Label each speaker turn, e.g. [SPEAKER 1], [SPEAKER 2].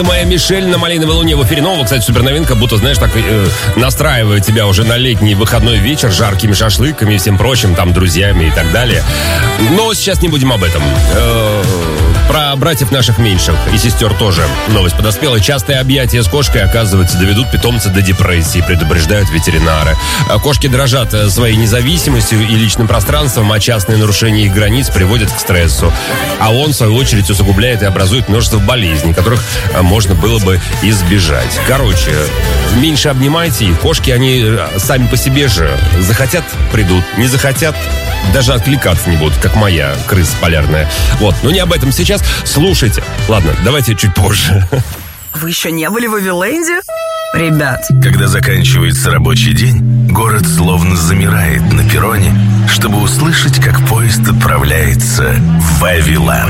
[SPEAKER 1] Моя Мишель на Малиновой луне в эфире. Нового, кстати, суперновинка, будто, знаешь, так настраивает тебя уже на летний выходной вечер жаркими шашлыками и всем прочим, там, друзьями и так далее. Но сейчас не будем об этом. Про братьев наших меньших и сестер тоже новость подоспела. Частые объятия с кошкой, оказывается, доведут питомца до депрессии, предупреждают ветеринары. Кошки дрожат своей независимостью и личным пространством, а частные нарушения их границ приводят к стрессу. А он, в свою очередь, усугубляет и образует множество болезней, которых можно было бы избежать. Короче, меньше обнимайте их. Кошки, они сами по себе же захотят — придут, не захотят — даже откликаться не будут, как моя крыса полярная. Вот, но не об этом сейчас. Слушайте. Ладно, давайте чуть позже.
[SPEAKER 2] Вы еще не были в Эвиленде? Ребят.
[SPEAKER 3] Когда заканчивается рабочий день, город словно замирает на перроне, чтобы услышать, как поезд отправляется в Вавилон.